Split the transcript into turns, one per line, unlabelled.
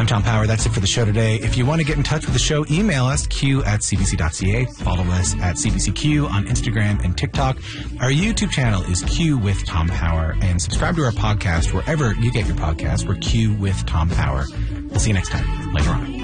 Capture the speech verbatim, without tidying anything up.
I'm Tom Power. That's it for the show today. If you want to get in touch with the show, email us, q at c b c dot c a. Follow us at C B C Q on Instagram and TikTok. Our YouTube channel is Q with Tom Power. And subscribe to our podcast wherever you get your podcasts. We're Q with Tom Power. We'll see you next time. Later on.